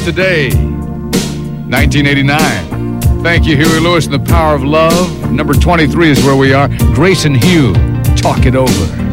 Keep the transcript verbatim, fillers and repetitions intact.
Today, nineteen eighty-nine. Thank you, Huey Lewis and the Power of Love. Number twenty-three is where we are. Grace and Hugh, Talk It Over.